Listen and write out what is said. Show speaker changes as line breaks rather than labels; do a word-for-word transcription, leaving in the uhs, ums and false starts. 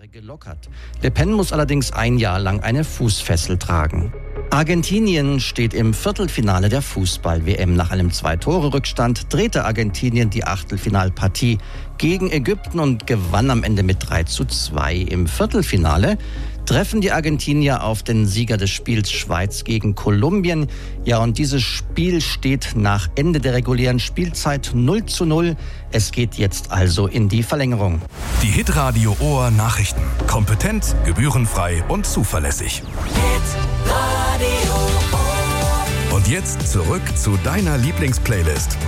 Jahre gelockert. Le Pen muss allerdings ein Jahr lang eine Fußfessel tragen. Argentinien steht im Viertelfinale der Fußball-W M. Nach einem Zwei-Tore-Rückstand drehte Argentinien die Achtelfinalpartie gegen Ägypten und gewann am Ende mit drei zu zwei. Im Viertelfinale treffen die Argentinier auf den Sieger des Spiels Schweiz gegen Kolumbien. Ja, und dieses Spiel steht nach Ende der regulären Spielzeit null zu null. Es geht jetzt also in die Verlängerung.
Die Hitradio Ohr Nachrichten. Kompetent, gebührenfrei und zuverlässig.
Hitradio Ohr.
Und jetzt zurück zu deiner Lieblingsplaylist.